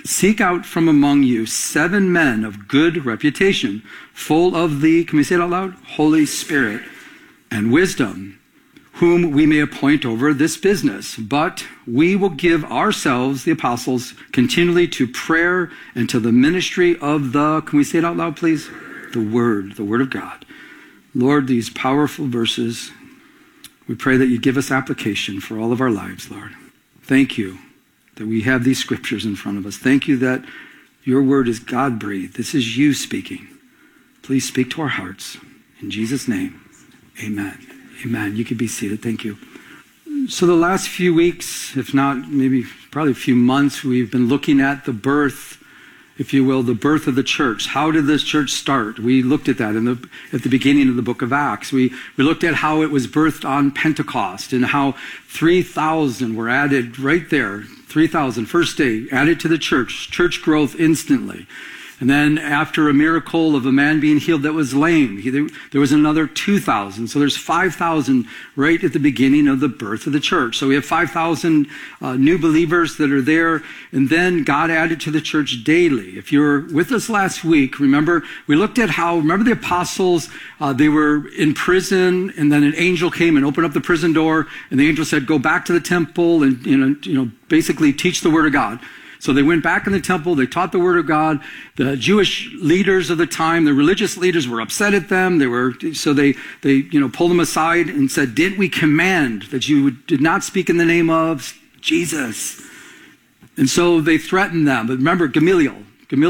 seek out from among you 7 men of good reputation, full of the, can we say it out loud? Holy Spirit and wisdom, whom we may appoint over this business. But we will give ourselves, the apostles, continually to prayer and to the ministry of the, can we say it out loud, please? The Word of God. Lord, these powerful verses, we pray that you give us application for all of our lives, Lord. Thank you that we have these scriptures in front of us. Thank you that your word is God-breathed. This is you speaking. Please speak to our hearts. In Jesus' name, amen. Amen. You can be seated. Thank you. So the last few weeks, if not maybe probably a few months, we've been looking at the birth, if you will, the birth of the church. How did this church start? We looked at that at the beginning of the book of Acts. We looked at how it was birthed on Pentecost and how 3,000 were added right there. 3,000, first day, added to the church growth instantly. And then after a miracle of a man being healed that was lame, there was another 2,000. So there's 5,000 right at the beginning of the birth of the church. So we have 5,000 new believers that are there. And then God added to the church daily. If you were with us last week, remember, we looked at how, remember the apostles, they were in prison, and then an angel came and opened up the prison door, and the angel said, go back to the temple and basically teach the word of God. So they went back in the temple, they taught the word of God. The Jewish leaders of the time, the religious leaders were upset at them. They pulled them aside and said, didn't we command that you did not speak in the name of Jesus? And so they threatened them. But remember, Gamaliel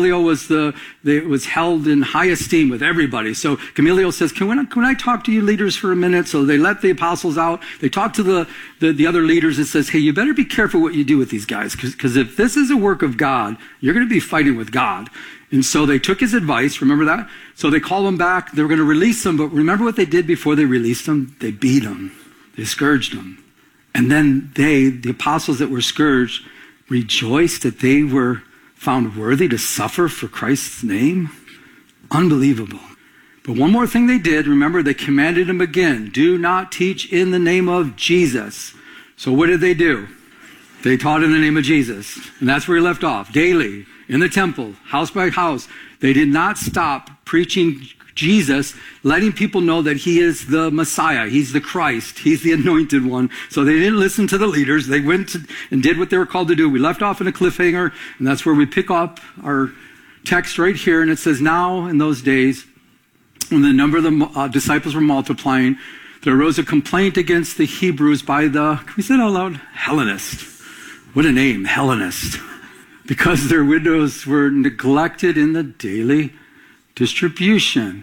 was held in high esteem with everybody. So Gamaliel says, can I talk to you leaders for a minute? So they let the apostles out. They talked to the other leaders and says, hey, you better be careful what you do with these guys. Because if this is a work of God, you're going to be fighting with God. And so they took his advice. Remember that? So they called him back. They were going to release him. But remember what they did before they released him? They beat him. They scourged him. And then the apostles that were scourged, rejoiced that they were found worthy to suffer for Christ's name? Unbelievable. But one more thing they did, remember, they commanded him again, do not teach in the name of Jesus. So what did they do? They taught in the name of Jesus. And that's where he left off. Daily, in the temple, house by house. They did not stop preaching Jesus, letting people know that he is the Messiah, he's the Christ, he's the anointed one. So they didn't listen to the leaders. They went and did what they were called to do. We left off in a cliffhanger, and that's where we pick up our text right here. And it says, now in those days, when the number of the disciples were multiplying, there arose a complaint against the Hebrews by the, can we say it out loud? Hellenists. What a name, Hellenist. Because their widows were neglected in the daily distribution.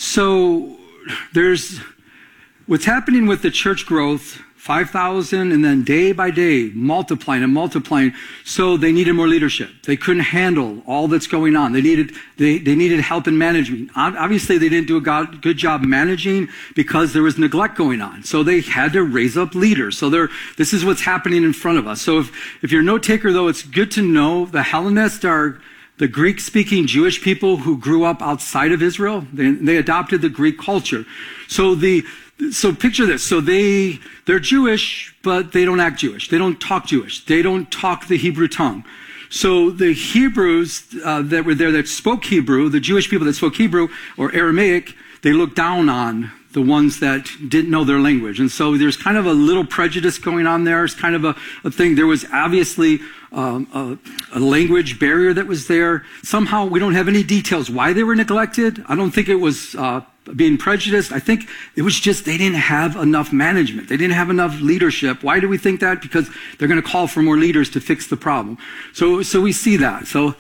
So there's what's happening with the church growth, 5,000, and then day by day, multiplying and multiplying. So they needed more leadership. They couldn't handle all that's going on. They needed help in management. Obviously, they didn't do a good job managing because there was neglect going on. So they had to raise up leaders. So this is what's happening in front of us. So if you're a note taker, though, it's good to know the Hellenists are the Greek-speaking Jewish people who grew up outside of Israel. They adopted the Greek culture. So picture this. So they're Jewish, but they don't act Jewish. They don't talk Jewish. They don't talk the Hebrew tongue. So the Hebrews that were there that spoke Hebrew, the Jewish people that spoke Hebrew or Aramaic, they looked down on the ones that didn't know their language. And so there's kind of a little prejudice going on there. It's kind of a thing. There was obviously a language barrier that was there. Somehow we don't have any details why they were neglected. I don't think it was being prejudiced. I think it was just they didn't have enough management. They didn't have enough leadership. Why do we think that? Because they're going to call for more leaders to fix the problem. So we see that. So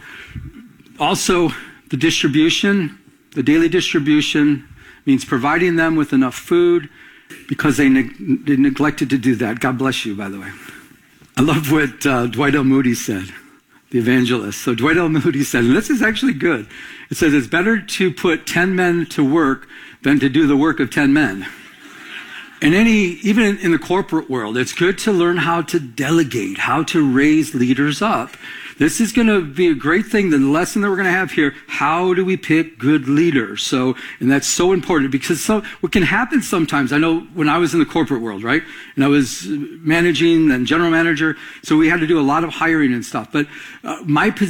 also the distribution, the daily distribution means providing them with enough food because they neglected to do that. God bless you, by the way. I love what Dwight L. Moody said, the evangelist. So Dwight L. Moody said, and this is actually good. It says, it's better to put 10 men to work than to do the work of 10 men. And even in the corporate world, it's good to learn how to delegate, how to raise leaders up. This is going to be a great thing, the lesson that we're going to have here. How do we pick good leaders? And that's so important because what can happen sometimes, I know when I was in the corporate world, right? And I was managing and general manager, so we had to do a lot of hiring and stuff. But my position